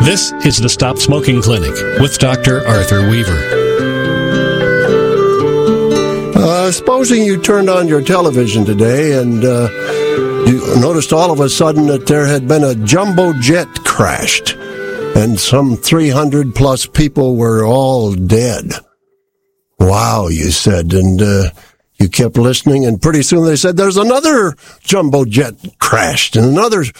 This is the Stop Smoking Clinic with Dr. Arthur Weaver. Supposing you turned on your television today and you noticed all of a sudden that there had been a jumbo jet crashed and some 300 plus people were all dead. Wow, you said, and you kept listening, and pretty soon they said there's another jumbo jet crashed and another